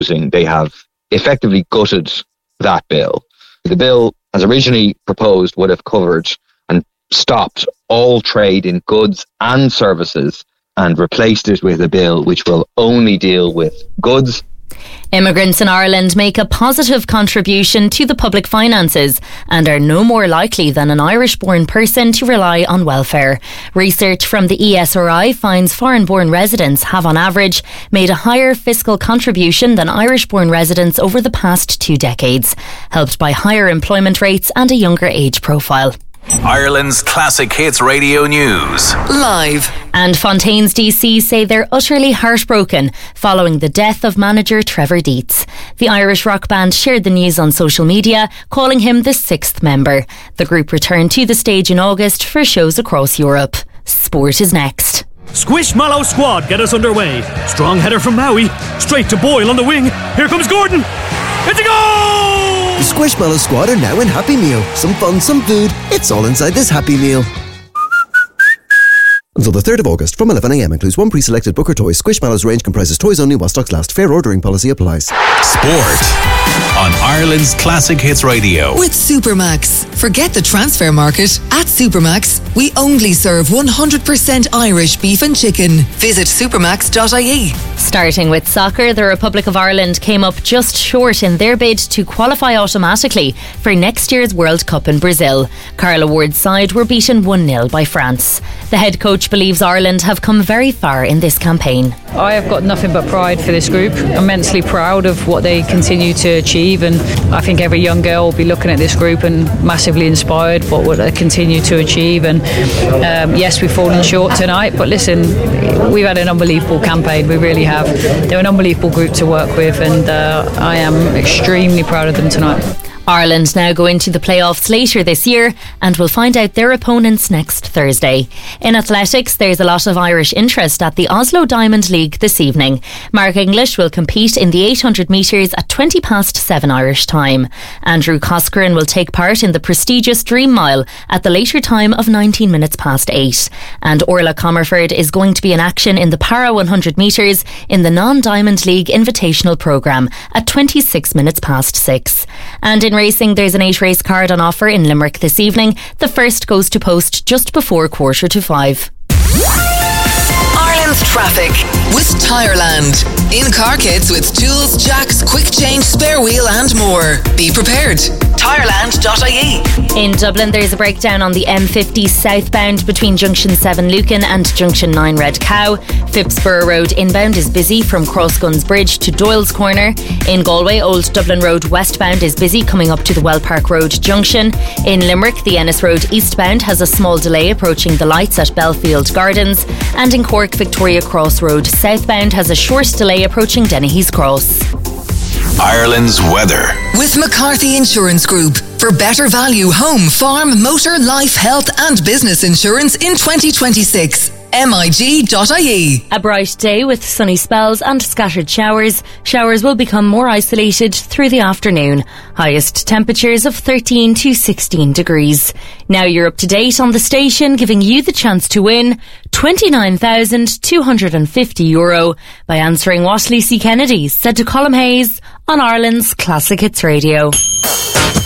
they have effectively gutted that bill. The bill, as originally proposed, would have covered and stopped all trade in goods and services and replaced it with a bill which will only deal with goods. Immigrants in Ireland make a positive contribution to the public finances and are no more likely than an Irish-born person to rely on welfare. Research from the ESRI finds foreign-born residents have on average made a higher fiscal contribution than Irish-born residents over the past 2 decades, helped by higher employment rates and a younger age profile. Ireland's Classic Hits Radio News. Live. And Fontaine's DC say they're utterly heartbroken following the death of manager Trevor Dietz. The Irish rock band shared the news on social media, calling him the 6th member. The group returned to the stage in August for shows across Europe. Sport is next. Squishmallow squad get us underway. Strong header from Maui. Straight to Boyle on the wing. Here comes Gordon. It's a goal! The Squishmallow squad are now in Happy Meal. Some fun, some food. It's all inside this Happy Meal. Until the 3rd of August from 11am includes one pre-selected Booker toy. Squishmallow's range comprises toys only while stocks last. Fair ordering policy applies. Sport on Ireland's Classic Hits Radio. With Supermax. Forget the transfer market. At Supermax, we only serve 100% Irish beef and chicken. Visit supermax.ie. Starting with soccer, the Republic of Ireland came up just short in their bid to qualify automatically for next year's World Cup in Brazil. Carla Ward's side were beaten 1-0 by France. The head coach believes Ireland have come very far in this campaign. I have got nothing but pride for this group. Immensely proud of what they continue to achieve, and I think every young girl will be looking at this group and massively inspired by what they continue to achieve. And yes, we've fallen short tonight, but listen, we've had an unbelievable campaign. We really have. They're an unbelievable group to work with, and I am extremely proud of them tonight. Ireland now go into the playoffs later this year and will find out their opponents next Thursday. In athletics, there's a lot of Irish interest at the Oslo Diamond League this evening. Mark English will compete in the 800 metres at 7:20 Irish time. Andrew Coscoran will take part in the prestigious Dream Mile at the later time of 8:19. And Orla Comerford is going to be in action in the Para 100 metres in the Non-Diamond League Invitational programme at 6:26. And in racing, there's an 8-race card on offer in Limerick this evening. The first goes to post just before 4:45. Ireland's traffic with Tireland. In-car kits with tools, jacks, quick change, spare wheel and more. Be prepared. Tireland.ie. In Dublin, there's a breakdown on the M50 southbound between Junction 7 Lucan and Junction 9 Red Cow. Phipsborough Road inbound is busy from Crossguns Bridge to Doyle's Corner. In Galway, Old Dublin Road westbound is busy coming up to the Wellpark Road junction. In Limerick, the Ennis Road eastbound has a small delay approaching the lights at Belfield Gardens. And in Cork, Victoria Cross Road southbound has a short delay approaching Dennehy's Cross. Ireland's weather. With McCarthy Insurance Group. For better value home, farm, motor, life, health and business insurance in 2026. MIG.ie. A bright day with sunny spells and scattered showers. Showers will become more isolated through the afternoon. Highest temperatures of 13 to 16 degrees. Now you're up to date on the station, giving you the chance to win €29,250 by answering what Lucy Kennedy said to Colm Hayes on Ireland's Classic Hits Radio.